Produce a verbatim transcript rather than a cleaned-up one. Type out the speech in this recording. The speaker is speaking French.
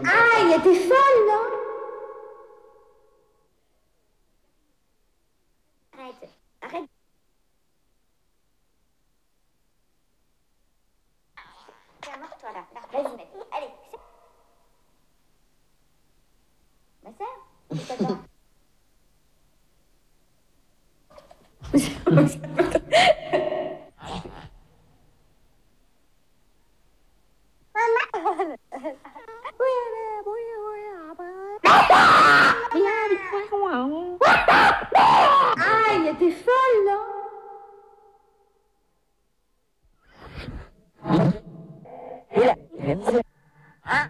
Ah, il était folle, non? Arrête, arrête. Tiens, mors-toi là. Là, vas-y, mec. Allez. Ma sœur, c'est t'attends. Ah, il était folle, non?